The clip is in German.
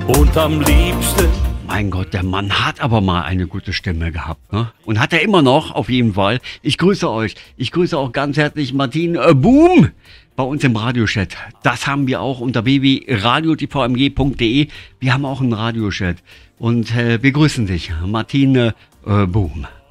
Und am liebsten. Mein Gott, der Mann hat aber mal eine gute Stimme gehabt, ne? Und hat er immer noch, auf jeden Fall. Ich grüße euch. Ich grüße auch ganz herzlich Martin Boom bei uns im Radiochat. Das haben wir auch unter www.radiotvmg.de. Wir haben auch einen Radiochat. Und wir grüßen dich, Martin Boom.